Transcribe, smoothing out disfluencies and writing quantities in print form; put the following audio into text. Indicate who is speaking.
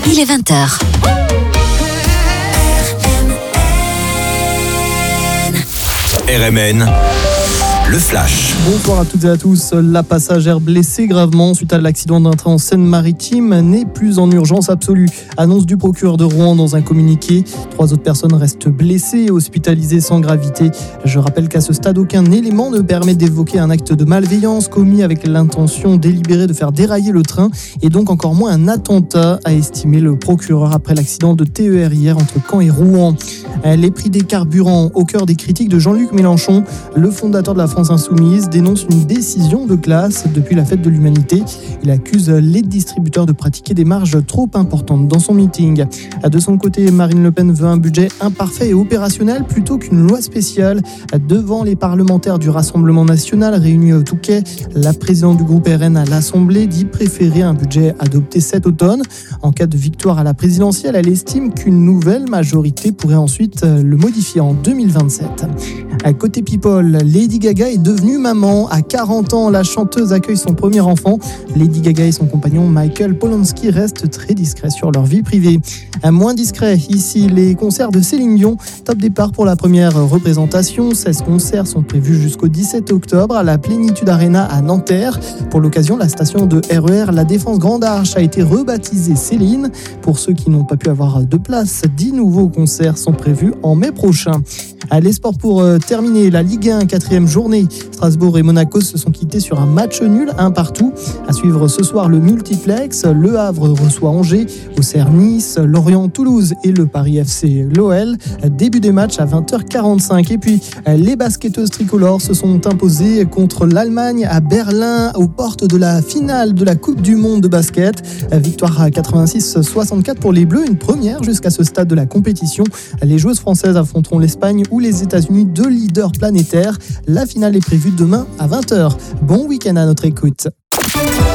Speaker 1: il est 20h.
Speaker 2: RMN, le flash.
Speaker 3: Bonsoir à toutes et à tous. La passagère blessée gravement suite à l'accident d'un train en Seine-Maritime n'est plus en urgence absolue. Annonce du procureur de Rouen dans un communiqué. 3 autres personnes restent blessées et hospitalisées sans gravité. Je rappelle qu'à ce stade, aucun élément ne permet d'évoquer un acte de malveillance commis avec l'intention délibérée de faire dérailler le train et donc encore moins un attentat, a estimé le procureur après l'accident de TER hier entre Caen et Rouen. Les prix des carburants au cœur des critiques de Jean-Luc Mélenchon. Le fondateur de la France Insoumise dénonce une décision de classe depuis la fête de l'humanité. Il accuse les distributeurs de pratiquer des marges trop importantes dans son meeting. De son côté, Marine Le Pen veut un budget imparfait et opérationnel plutôt qu'une loi spéciale. Devant les parlementaires du Rassemblement national réunis au Touquet, la présidente du groupe RN à l'Assemblée dit préférer un budget adopté cet automne. En cas de victoire à la présidentielle, elle estime qu'une nouvelle majorité pourrait ensuite le modifier en 2027. À côté People, Lady Gaga est devenue maman. À 40 ans, la chanteuse accueille son premier enfant. Lady Gaga et son compagnon Michael Polanski restent très discrets sur leur vie privée. Moins discret, ici, les concerts de Céline Dion. Top départ pour la première représentation. 16 concerts sont prévus jusqu'au 17 octobre à la Plénitude Arena à Nanterre. Pour l'occasion, la station de RER La Défense Grande Arche a été rebaptisée Céline. Pour ceux qui n'ont pas pu avoir de place, 10 nouveaux concerts sont prévus en mai prochain. Les sports pour terminer, la Ligue 1, 4e journée. Strasbourg et Monaco se sont quittés sur un match nul, 1-1. À suivre ce soir le multiplex. Le Havre reçoit Angers, Auxerre Nice, Lorient Toulouse et le Paris FC l'OL. Début des matchs à 20h45. Et puis les basketteuses tricolores se sont imposées contre l'Allemagne à Berlin aux portes de la finale de la Coupe du Monde de basket. Victoire à 86-64 pour les Bleus, une première jusqu'à ce stade de la compétition. Les joueuses françaises affronteront l'Espagne ou les États-Unis, 2 leaders planétaires. La finale est prévue demain à 20h. Bon week-end à notre écoute.